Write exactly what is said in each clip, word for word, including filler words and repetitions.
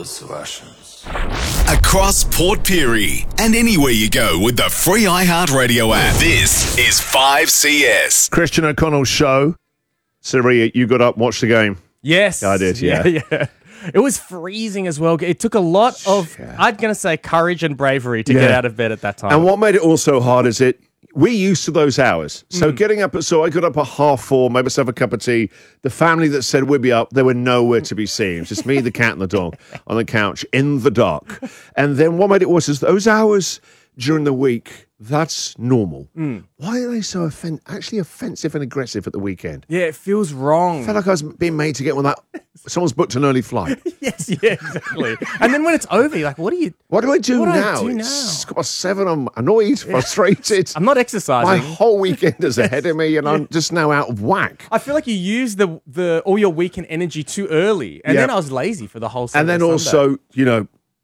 those Russians. Across Port Pirie and anywhere you go with the free iHeartRadio app. This is five C S. Christian O'Connell show. Siri, you got up, watched the game. Yes. I did, yeah. yeah. yeah. It was freezing as well. It took a lot of, yeah. I'm going to say, courage and bravery to yeah. get out of bed at that time. And what made it all so hard is it, we're used to those hours. So mm. getting up, so I got up at half four, made myself a cup of tea. The family that said we'd be up, they were nowhere to be seen. It was just me, the cat, and the dog on the couch in the dark. And then what made it worse is those hours during the week, that's normal. Mm. Why are they so offen- actually offensive and aggressive at the weekend? Yeah, it feels wrong. I felt like I was being made to get one that someone's booked an early flight. yes, yeah, exactly. And then when it's over, you're like, what do you What do I do what now? Do I do it's now? past seven, I'm annoyed, frustrated. I'm not exercising. My whole weekend is ahead of me and I'm just now out of whack. I feel like you use the the all your weekend energy too early. And yeah. then I was lazy for the whole Saturday, And then Sunday. also, you know,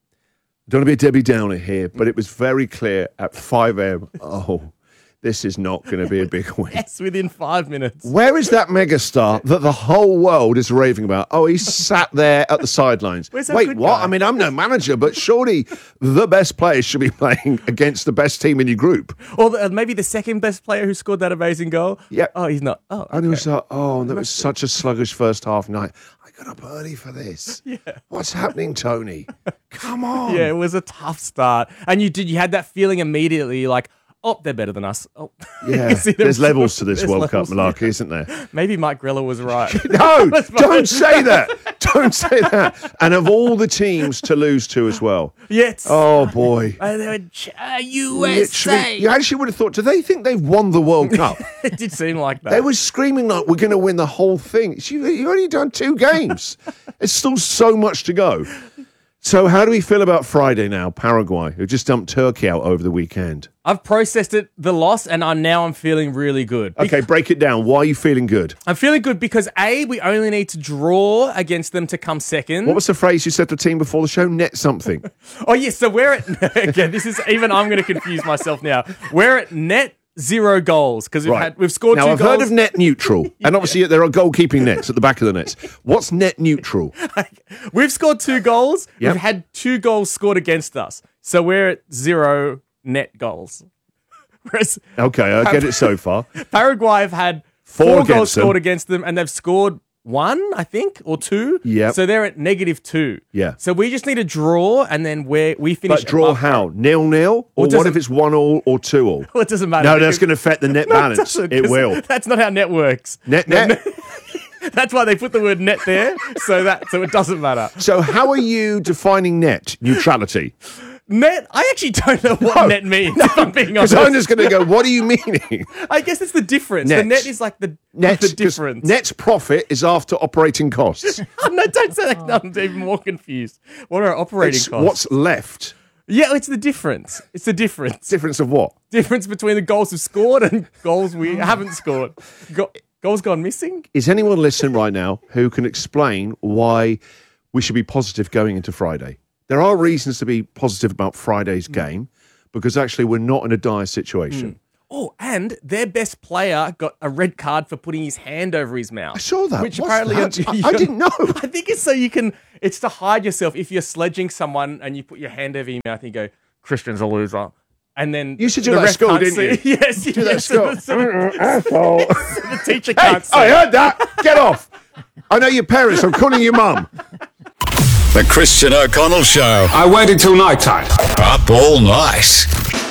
don't want to be a Debbie Downer here, but it was very clear at five a.m. Oh, this is not going to be a big win. Yes, within five minutes. Where is that megastar that the whole world is raving about? Oh, he's sat there at the sidelines. Where's that Wait, good what? guy? I mean, I'm no manager, but surely the best players should be playing against the best team in your group. Or the, maybe the second best player who scored that amazing goal. Yeah. Oh, he's not. Oh, okay. And it was like, oh, that was such a sluggish first half night. I got up early for this. Yeah. What's happening, Tony? Come on. Yeah, it was a tough start. And you did. You had that feeling immediately, you're like, oh, they're better than us. Oh. Yeah, there's levels to this There's World levels. Cup malarkey, isn't there? Maybe Mike Grella was right. No, don't say that. Don't say that. And of all the teams to lose to as well. Yes. Oh, boy. Uh, they were uh, U S A. Literally, you actually would have thought, do they think they've won the World Cup? It did seem like that. They were screaming like, we're going to win the whole thing. You, you've only done two games. There's still so much to go. So how do we feel about Friday now? Paraguay, who just dumped Turkey out over the weekend. I've processed it, the loss, and I now I'm feeling really good. Okay, break it down. Why are you feeling good? I'm feeling good because, A, we only need to draw against them to come second. What was the phrase you said to the team before the show? Net something. Oh, yes, so we're at... Again, this is... Even I'm going to confuse myself now. We're at net zero goals because we've, Right. had, we've scored now, two I've goals. heard of net neutral, and obviously there are goalkeeping nets at the back of the nets. What's net neutral? We've scored two goals. Yep. We've had two goals scored against us. So we're at zero net goals. Whereas Okay, I get it so far. Paraguay have had Four four, against goals them. scored against them, and they've scored one, I think, or two. Yep. So they're at negative two. Yeah. So we just need a draw, and then we we finish. But draw above- how? Nil-nil? Or Well, what doesn't- if it's one all or two all? Well, it doesn't matter. No, that's going to affect the net No, balance. doesn't, It 'cause will. That's not how net works. Net, net. That's why they put the word net there, so that so it doesn't matter. So how are you defining net neutrality? Net, I actually don't know what No, net means, if I'm being Because honest. I'm just going to go, what are you meaning? I guess it's the difference. Net. The net is like the, Net, the 'cause difference. Net's profit is after operating costs. Oh, no, don't say that. I'm even more confused. What are our operating It's costs? what's left. Yeah, it's the difference. It's the difference. Difference of what? Difference between the goals we've scored and goals we haven't scored. Go- goals gone missing? Is anyone listening right now who can explain why we should be positive going into Friday? There are reasons to be positive about Friday's game because actually we're not in a dire situation. Oh, and their best player got a red card for putting his hand over his mouth. I saw that. Which What's apparently that? I, I didn't know. I think it's so you can. It's to hide yourself if you're sledging someone and you put your hand over your mouth and you go, "Christian's a loser," and then You used to do the that at ref school, can't didn't see. you? Yes, you do that at school. Asshole. The teacher Hey, can't see. I heard that. Get off. I know your parents. I'm calling your mum. The Christian O'Connell Show. I waited till night time. Up all night.